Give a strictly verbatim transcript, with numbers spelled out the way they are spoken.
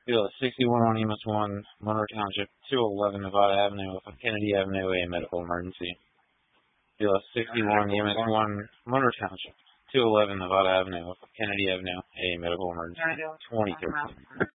Field sixty-one on E M S one, Monroe Township, two eleven Nevada Avenue, Kennedy Avenue, a medical emergency. Field sixty-one E M S one, Monroe Township, two eleven Nevada Avenue, Kennedy Avenue, a medical emergency. twenty thirteen.